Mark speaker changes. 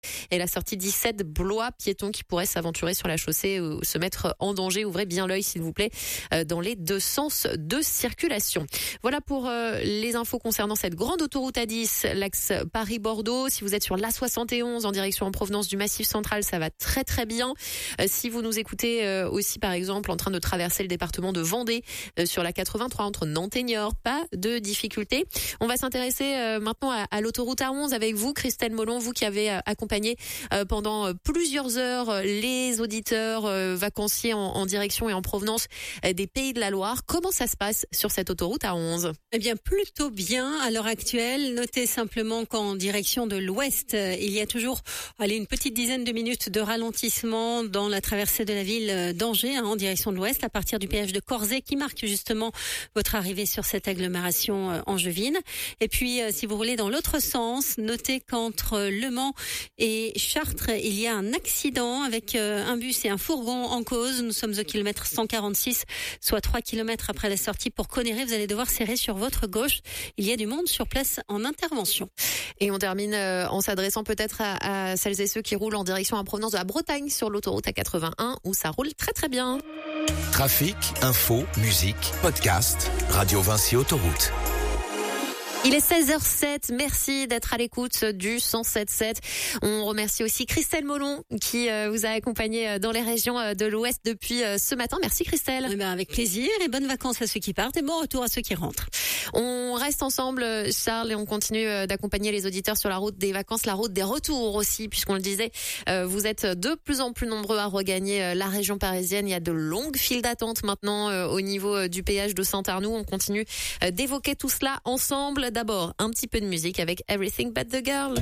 Speaker 1: et la sortie 17 Blois, piétons qui pourraient s'aventurer sur la chaussée ou se mettre en danger. Ouvrez bien l'œil s'il vous plaît dans les deux sens de circulation. Voilà pour les infos concernant cette grande autoroute A10, l'axe Paris-Bordeaux. Si vous êtes sur l'A71 en direction en provenance du Massif central, ça va très très bien. Si vous nous écoutez aussi par exemple en train de traverser le département de Vendée sur la 83 entre Nantes et Niort, pas de difficulté. On va s'intéresser maintenant à l'autoroute A11 avec vous, Christelle Molon, vous qui avez accompagné pendant plusieurs heures les auditeurs vacanciers en direction et en provenance des Pays de la Loire. Comment ça se passe sur cette autoroute A11 ?
Speaker 2: Eh bien, plutôt bien à l'heure actuelle. Notez simplement qu'en direction de l'ouest, il y a toujours une petite dizaine de minutes de ralentissement dans la traversée de la ville d'Angers, en direction de l'ouest, à partir du péage de Corzet, qui marque justement votre arrivée sur cette agglomération angevine. Et puis, si vous roulez dans l'autre sens, notez qu'entre Le Mans et Chartres, il y a un accident avec un bus et un fourgon en cause. Nous sommes au kilomètre 146, soit 3 kilomètres après la sortie pour Conneré. Vous allez devoir serrer sur votre gauche. Il y a du monde sur place en intervention.
Speaker 1: Et on termine en s'adressant peut-être à celles et ceux qui roulent en direction en provenance de la Bretagne sur l'autoroute A81 où ça roule très très bien.
Speaker 3: Trafic, info, musique, podcast, Radio Vinci Autoroute.
Speaker 1: Il est 16h07, merci d'être à l'écoute du 107.7. On remercie aussi Christelle Molon qui vous a accompagné dans les régions de l'Ouest depuis ce matin. Merci Christelle.
Speaker 2: Eh bien, avec plaisir et bonnes vacances à ceux qui partent et bon retour à ceux qui rentrent.
Speaker 1: On reste ensemble Charles et on continue d'accompagner les auditeurs sur la route des vacances, la route des retours aussi puisqu'on le disait, vous êtes de plus en plus nombreux à regagner la région parisienne. Il y a de longues files d'attente maintenant au niveau du péage de Saint-Arnoux. On continue d'évoquer tout cela ensemble. D'abord, un petit peu de musique avec Everything But The Girl.